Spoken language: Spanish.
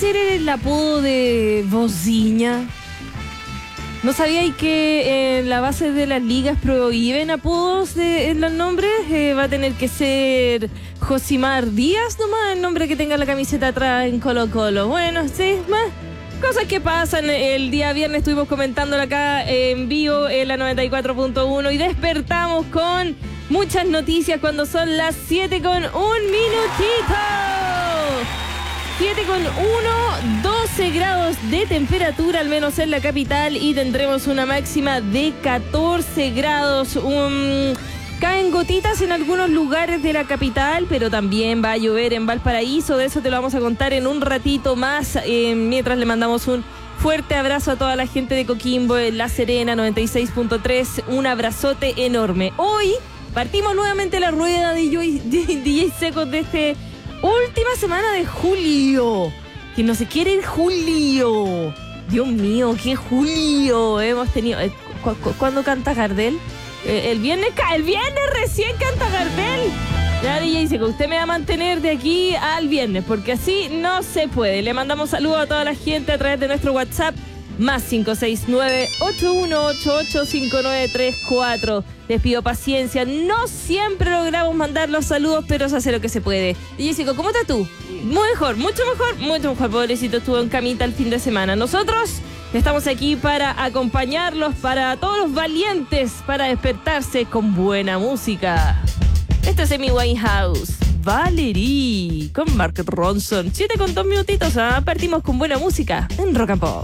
ser el apodo de Vozinha? ¿No sabíais que en la base de las ligas prohíben apodos en los nombres? Va a tener que ser Josimar Díaz nomás, el nombre que tenga la camiseta atrás en Colo Colo. Bueno, sí, más cosas que pasan. El día viernes estuvimos comentándolo acá en vivo en la 94.1 y despertamos con muchas noticias cuando son las 7:01 minutito. 7:1, 12 grados de temperatura, al menos en la capital, y tendremos una máxima de 14 grados. Caen gotitas en algunos lugares de la capital, pero también va a llover en Valparaíso. De eso te lo vamos a contar en un ratito más, mientras le mandamos un fuerte abrazo a toda la gente de Coquimbo, en La Serena, 96.3. Un abrazote enorme. Hoy partimos nuevamente la rueda de DJ Secos de este última semana de julio. Que no se quiere ir julio. Dios mío, qué julio hemos tenido. ¿Cuándo canta Gardel? El viernes recién canta Gardel. Ya, DJ Seco, usted me va a mantener de aquí al viernes, porque así no se puede. Le mandamos saludos a toda la gente a través de nuestro WhatsApp, más 569-8188-5934. Les pido paciencia, no siempre logramos mandar los saludos, pero se hace lo que se puede. DJ Seco, ¿cómo estás tú? Mejor, mucho mejor. Pobrecito, estuvo en camita el fin de semana. Nosotros estamos aquí para acompañarlos, para todos los valientes, para despertarse con buena música. Este es Amy Winehouse, Valerie, con Mark Ronson. 7:02 minutitos, partimos con buena música en Rock and Pop.